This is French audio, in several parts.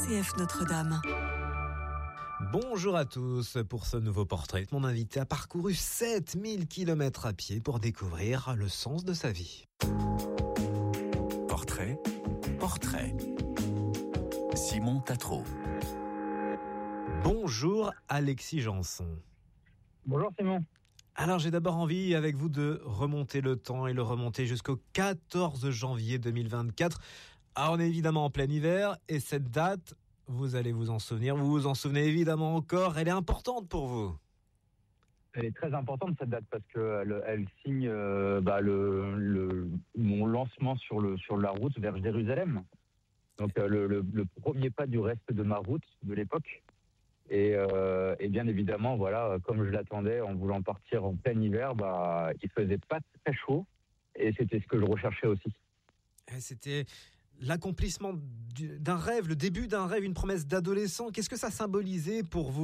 RCF Notre-Dame. Bonjour à tous. Pour ce nouveau portrait, mon invité a parcouru 7000 km à pied pour découvrir le sens de sa vie. Portrait. Simon Tatro. Bonjour Alexis Janson. Bonjour Simon. Alors j'ai d'abord envie avec vous de remonter le temps et le remonter jusqu'au 14 janvier 2024. Alors on est évidemment en plein hiver et cette date, vous allez vous en souvenir, vous vous en souvenez évidemment encore, elle est importante pour vous. Elle est très importante cette date parce que elle signe mon lancement sur la route vers Jérusalem. Donc le premier pas du reste de ma route de l'époque. Et bien évidemment, voilà, comme je l'attendais en voulant partir en plein hiver, il faisait pas très chaud et c'était ce que je recherchais aussi. Et c'était l'accomplissement d'un rêve, le début d'un rêve, une promesse d'adolescent. Qu'est-ce que ça symbolisait pour vous ?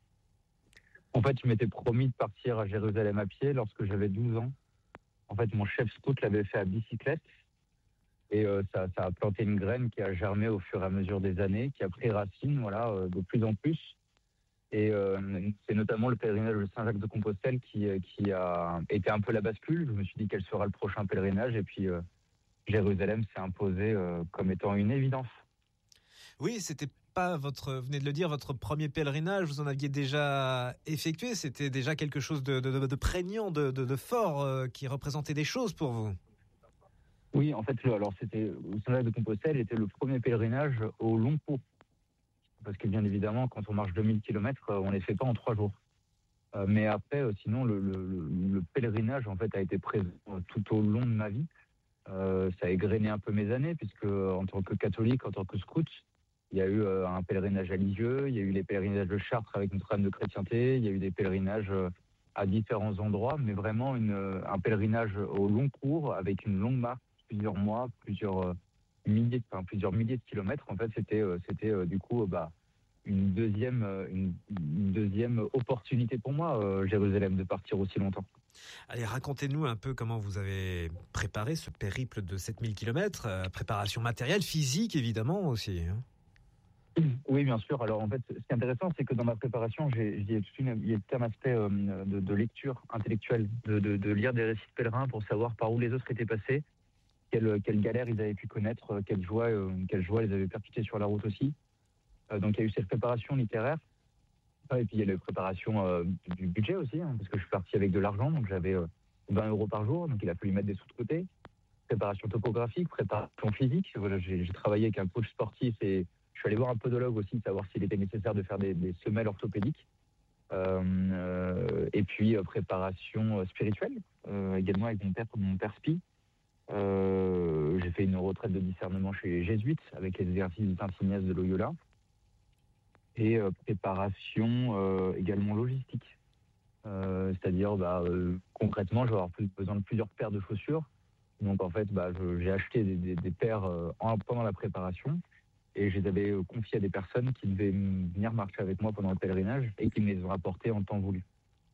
En fait, je m'étais promis de partir à Jérusalem à pied lorsque j'avais 12 ans. En fait, mon chef scout l'avait fait à bicyclette. Et ça a planté une graine qui a germé au fur et à mesure des années, qui a pris racine, de plus en plus. Et c'est notamment le pèlerinage de Saint-Jacques-de-Compostelle qui a été un peu la bascule. Je me suis dit quel sera le prochain pèlerinage. Et puis Jérusalem s'est imposé comme étant une évidence. Oui, c'était pas vous venez de le dire, votre premier pèlerinage, vous en aviez déjà effectué. C'était déjà quelque chose de prégnant, de fort, qui représentait des choses pour vous. Oui, en fait, c'était Saint-Jacques-de-Compostelle était le premier pèlerinage au long cours. Parce que bien évidemment, quand on marche 2000 km, on les fait pas en 3 jours. Mais après, sinon, le pèlerinage en fait a été présent tout au long de ma vie. Ça a égrené un peu mes années, puisque en tant que catholique, en tant que scout, il y a eu un pèlerinage à Lisieux, il y a eu les pèlerinages de Chartres avec Notre-Dame de Chrétienté, il y a eu des pèlerinages à différents endroits, mais vraiment un pèlerinage au long cours avec une longue marche, plusieurs mois, plusieurs milliers de kilomètres. En fait, c'était du coup une deuxième opportunité pour moi, Jérusalem, de partir aussi longtemps. Allez, racontez-nous un peu comment vous avez préparé ce périple de 7000 km, préparation matérielle, physique évidemment aussi. Oui, bien sûr. Alors en fait, ce qui est intéressant, c'est que dans ma préparation, il y a tout un aspect de lecture intellectuelle, de lire des récits de pèlerins pour savoir par où les autres étaient passés, quelles galères ils avaient pu connaître, quelle joie les avait percutées sur la route aussi. Donc il y a eu cette préparation littéraire. Et puis il y a la préparation du budget aussi, parce que je suis parti avec de l'argent, donc j'avais 20 € par jour, donc il a fallu mettre des sous de côté. Préparation topographique, préparation physique. Voilà, j'ai travaillé avec un coach sportif et je suis allé voir un podologue aussi, savoir s'il était nécessaire de faire des semelles orthopédiques. Et puis préparation spirituelle, également avec mon père Spi. J'ai fait une retraite de discernement chez les jésuites avec les exercices de Saint Ignace de Loyola. Et préparation également logistique. C'est-à-dire, concrètement, je vais avoir besoin de plusieurs paires de chaussures. Donc, en fait, j'ai acheté des paires pendant la préparation et je les avais confiées à des personnes qui devaient venir marcher avec moi pendant le pèlerinage et qui me les ont apportées en temps voulu.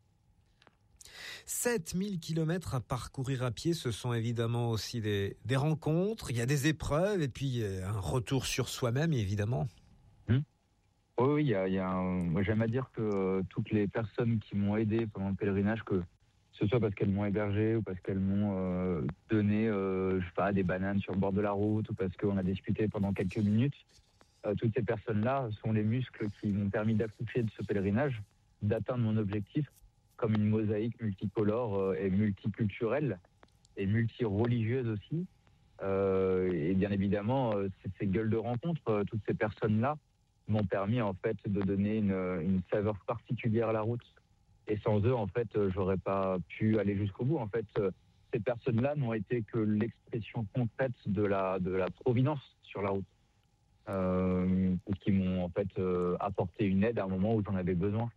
7000 km à parcourir à pied, ce sont évidemment aussi des rencontres, il y a des épreuves et puis un retour sur soi-même, évidemment. Oui, moi j'aime à dire que toutes les personnes qui m'ont aidé pendant le pèlerinage, que ce soit parce qu'elles m'ont hébergé ou parce qu'elles m'ont donné des bananes sur le bord de la route ou parce qu'on a discuté pendant quelques minutes, toutes ces personnes-là sont les muscles qui m'ont permis d'accoucher de ce pèlerinage, d'atteindre mon objectif comme une mosaïque multicolore et multiculturelle et multireligieuse aussi. Et bien évidemment, ces gueules de rencontre, toutes ces personnes-là, m'ont permis en fait de donner une saveur particulière à la route. Et sans eux, en fait, j'aurais pas pu aller jusqu'au bout. En fait, ces personnes-là n'ont été que l'expression concrète de la providence sur la route, qui m'ont en fait apporté une aide à un moment où j'en avais besoin.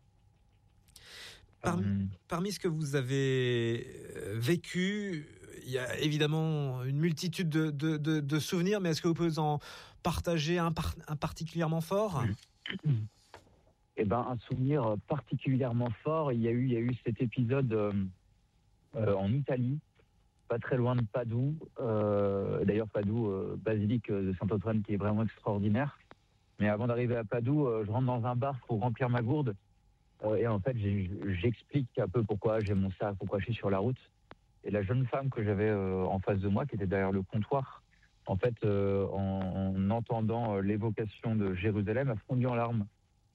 Parmi ce que vous avez vécu, il y a évidemment une multitude de souvenirs, mais est-ce que vous pouvez en partager un particulièrement fort ? Un souvenir particulièrement fort, il y a eu cet épisode en Italie, pas très loin de Padoue. D'ailleurs, Padoue, basilique de Saint-Antoine, qui est vraiment extraordinaire. Mais avant d'arriver à Padoue, je rentre dans un bar pour remplir ma gourde. Et en fait, j'explique un peu pourquoi j'ai mon sac, pourquoi je suis sur la route. Et la jeune femme que j'avais en face de moi, qui était derrière le comptoir, en fait, en entendant l'évocation de Jérusalem, a fondu en larmes.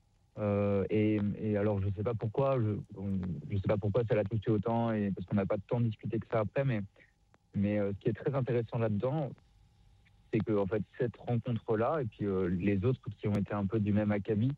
Et alors, je sais pas pourquoi, je sais pas pourquoi ça l'a touché autant, et parce qu'on n'a pas tant discuté que ça après, mais ce qui est très intéressant là-dedans, c'est que en fait, cette rencontre-là, et puis les autres qui ont été un peu du même acabit,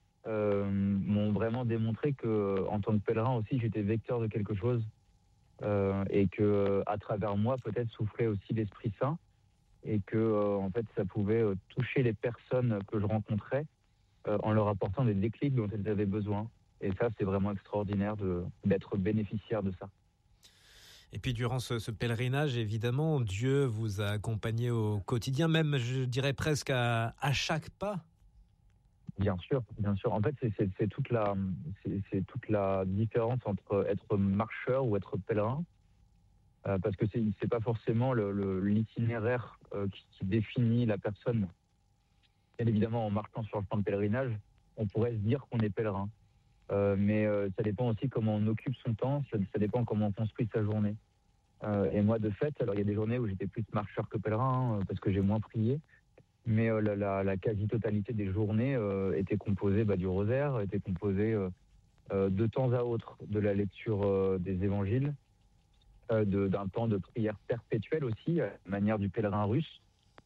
m'ont vraiment démontré que, en tant que pèlerin aussi, j'étais vecteur de quelque chose, et que à travers moi, peut-être souffrait aussi l'Esprit Saint, et que en fait, ça pouvait toucher les personnes que je rencontrais en leur apportant des déclics dont elles avaient besoin. Et ça, c'est vraiment extraordinaire d'être bénéficiaire de ça. Et puis durant ce pèlerinage, évidemment, Dieu vous a accompagné au quotidien, même je dirais presque à chaque pas. Bien sûr, bien sûr. En fait, c'est toute la différence entre être marcheur ou être pèlerin, parce que c'est pas forcément l'itinéraire qui définit la personne. Bien évidemment, en marchant sur le plan de pèlerinage, on pourrait se dire qu'on est pèlerin. Mais ça dépend aussi comment on occupe son temps, ça dépend comment on construit sa journée. Et moi, de fait, alors il y a des journées où j'étais plus marcheur que pèlerin, parce que j'ai moins prié, mais la quasi-totalité des journées était composée du rosaire, était composée de temps à autre de la lecture des évangiles, d'un temps de prière perpétuelle aussi, à la manière du pèlerin russe,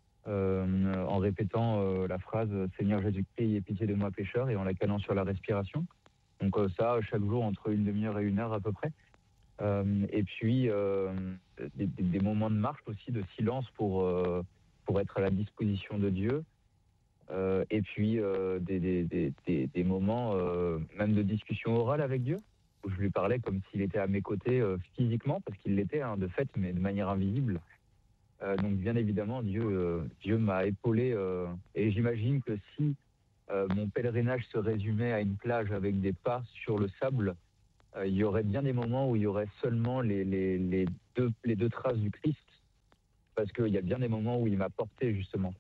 en répétant la phrase Seigneur Jésus-Christ, ayez pitié de moi pécheur, et en la calant sur la respiration. Donc ça, chaque jour, entre une demi-heure et une heure à peu près. Et puis, des moments de marche aussi, de silence pour être à la disposition de Dieu. Et puis, des moments même de discussion orale avec Dieu, où je lui parlais comme s'il était à mes côtés physiquement, parce qu'il l'était de fait, mais de manière invisible. Donc, bien évidemment, Dieu m'a épaulé. Et j'imagine que si mon pèlerinage se résumait à une plage avec des pas sur le sable, il y aurait bien des moments où il y aurait seulement les deux traces du Christ, parce qu'il y a bien des moments où il m'a porté, justement.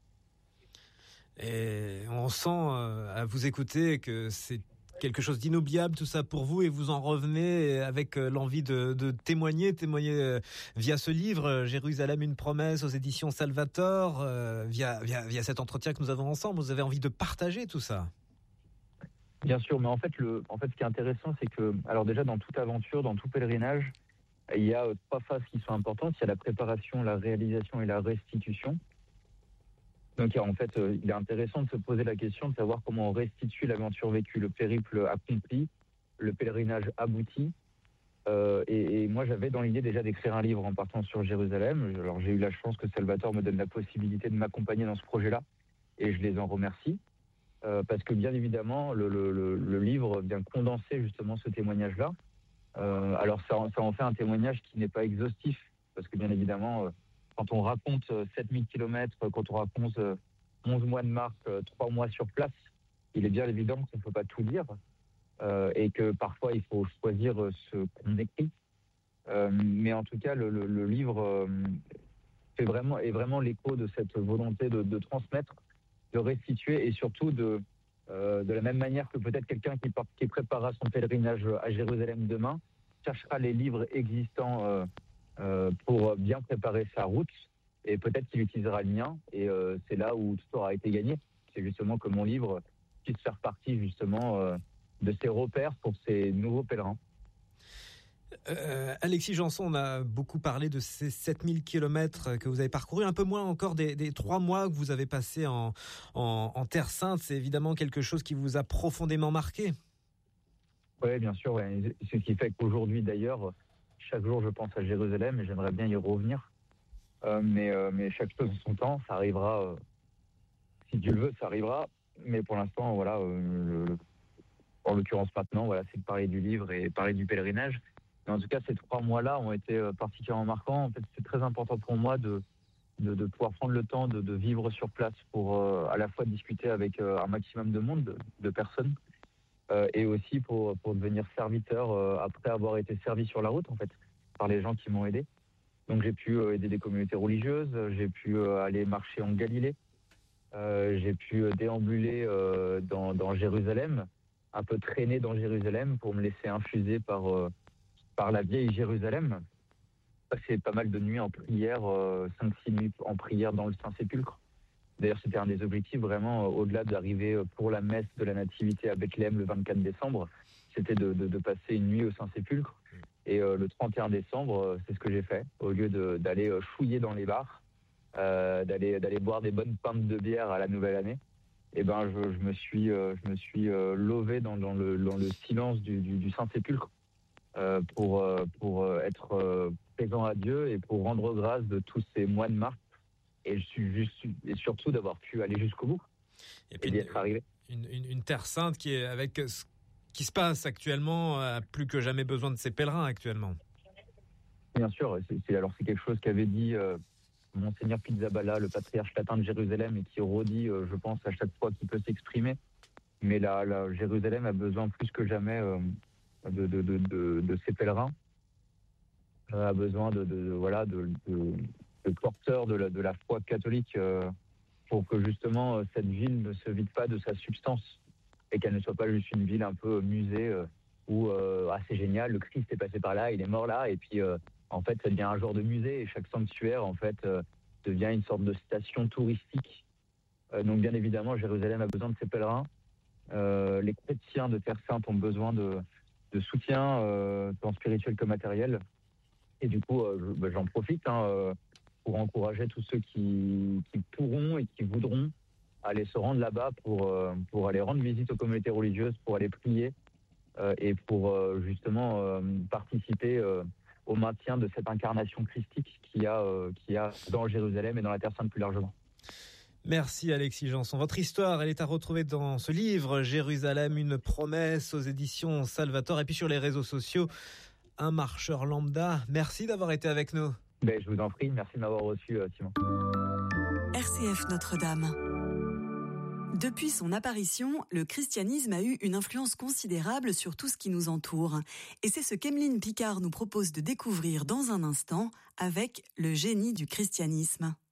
Et on sent à vous écouter que c'est quelque chose d'inoubliable tout ça pour vous, et vous en revenez avec l'envie de témoigner via ce livre Jérusalem, une promesse, aux éditions Salvator, via cet entretien que nous avons ensemble. Vous avez envie de partager tout ça. Bien sûr, mais en fait, ce qui est intéressant, c'est que, alors déjà, dans toute aventure, dans tout pèlerinage, il y a trois phases qui sont importantes. Il y a la préparation, la réalisation et la restitution. Donc, en fait, il est intéressant de se poser la question de savoir comment on restitue l'aventure vécue, le périple accompli, le pèlerinage abouti. Et moi, j'avais dans l'idée déjà d'écrire un livre en partant sur Jérusalem. Alors, j'ai eu la chance que Salvatore me donne la possibilité de m'accompagner dans ce projet-là, et je les en remercie. Parce que bien évidemment, le livre vient condenser justement ce témoignage-là. Alors ça en fait un témoignage qui n'est pas exhaustif, parce que bien évidemment, quand on raconte 7000 km, quand on raconte 11 mois de marche, 3 mois sur place, il est bien évident qu'on ne peut pas tout dire, et que parfois il faut choisir ce qu'on écrit. Mais en tout cas, le livre est vraiment l'écho de cette volonté de transmettre, de restituer, et surtout de la même manière que peut-être quelqu'un qui préparera son pèlerinage à Jérusalem demain cherchera les livres existants pour bien préparer sa route, et peut-être qu'il utilisera le mien, et c'est là où tout aura été gagné. C'est justement que mon livre puisse faire partie justement de ces repères pour ces nouveaux pèlerins. Alexis Janson, on a beaucoup parlé de ces 7000 km que vous avez parcourus, un peu moins encore des 3 mois que vous avez passés en Terre Sainte. C'est évidemment quelque chose qui vous a profondément marqué. Oui, bien sûr. Ouais. Ce qui fait qu'aujourd'hui, d'ailleurs, chaque jour, je pense à Jérusalem et j'aimerais bien y revenir. Mais chaque chose en son temps, ça arrivera. Si Dieu le veut, ça arrivera. Mais pour l'instant, voilà, en l'occurrence maintenant, voilà, c'est de parler du livre et parler du pèlerinage. Mais en tout cas, ces 3 mois-là ont été particulièrement marquants. En fait, c'est très important pour moi de pouvoir prendre le temps de vivre sur place pour à la fois discuter avec un maximum de monde, de personnes, et aussi pour devenir serviteur après avoir été servi sur la route, en fait, par les gens qui m'ont aidé. Donc j'ai pu aider des communautés religieuses, j'ai pu aller marcher en Galilée, J'ai pu déambuler dans Jérusalem, un peu traîner dans Jérusalem pour me laisser infuser par la vieille Jérusalem. Passé pas mal de nuits en prière, 5-6 nuits en prière dans le Saint-Sépulcre. D'ailleurs, c'était un des objectifs vraiment, au-delà d'arriver pour la messe de la Nativité à Bethléem le 24 décembre, c'était de passer une nuit au Saint-Sépulcre. Et le 31 décembre, c'est ce que j'ai fait. Au lieu d'aller fouiller dans les bars, d'aller boire des bonnes pintes de bière à la nouvelle année, et ben je me suis lové dans le silence du Saint-Sépulcre pour être présent à Dieu et pour rendre grâce de tous ces mois de mars et surtout d'avoir pu aller jusqu'au bout et d'y être arrivé. Une terre sainte qui est avec ce qui se passe actuellement a plus que jamais besoin de ses pèlerins actuellement. Bien sûr, c'est quelque chose qu'avait dit Monseigneur Pizzaballa, le patriarche latin de Jérusalem, et qui redit, je pense, à chaque fois qu'il peut s'exprimer. Mais la Jérusalem a besoin plus que jamais de ses pèlerins, a besoin de porteurs de la foi catholique pour que justement cette ville ne se vide pas de sa substance et qu'elle ne soit pas juste une ville un peu musée où c'est génial, le Christ est passé par là, il est mort là, et puis en fait ça devient un genre de musée et chaque sanctuaire en fait devient une sorte de station touristique. Donc bien évidemment Jérusalem a besoin de ses pèlerins. Les chrétiens de Terre Sainte ont besoin de soutien tant spirituel que matériel. Et du coup, j'en profite pour encourager tous ceux qui pourront et qui voudront aller se rendre là-bas pour aller rendre visite aux communautés religieuses, pour aller prier et pour justement participer au maintien de cette incarnation christique qu'il y a dans Jérusalem et dans la Terre Sainte plus largement. Merci Alexis Janson. Votre histoire, elle est à retrouver dans ce livre, Jérusalem, une promesse, aux éditions Salvator, et puis sur les réseaux sociaux, Un marcheur lambda. Merci d'avoir été avec nous. Je vous en prie, merci de m'avoir reçu, Simon. RCF Notre-Dame. Depuis son apparition, le christianisme a eu une influence considérable sur tout ce qui nous entoure. Et c'est ce qu'Emeline Picard nous propose de découvrir dans un instant avec Le génie du christianisme.